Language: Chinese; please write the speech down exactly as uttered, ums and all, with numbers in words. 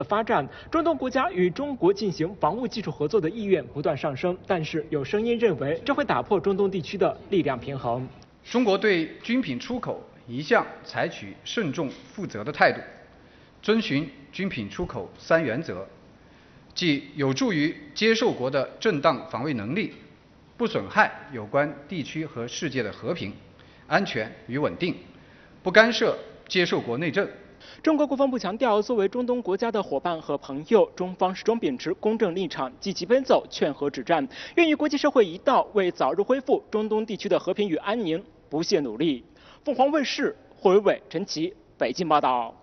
发展，中东国家与中国进行防务技术合作的意愿不断上升，但是有声音认为这会打破中东地区的力量平衡。 中国对军品出口一向采取慎重负责的态度，遵循军品出口三原则，即有助于接受国的正当防卫能力，不损害有关地区和世界的和平、安全与稳定，不干涉接受国内政。 中国国防部强调，作为中东国家的伙伴和朋友，中方始终秉持公正立场，积极奔走劝和止战，愿与国际社会一道为早日恢复中东地区的和平与安宁不懈努力。凤凰卫视霍伟伟、陈琦北京报道。